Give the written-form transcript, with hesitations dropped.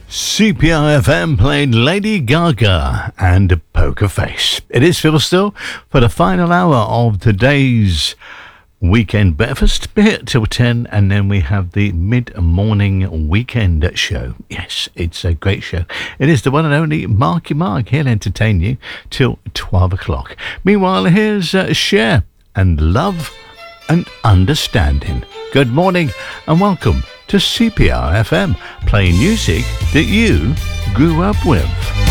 CPR FM played Lady Gaga and Poker Face. It is Phil Still for the final hour of today's weekend breakfast. Here till 10, and then we have the mid-morning weekend show. Yes, it's a great show. It is the one and only Marky Mark. He'll entertain you till 12 o'clock. Meanwhile, here's Cher and Love and Understanding. Good morning and welcome to CPR FM, playing music that you grew up with.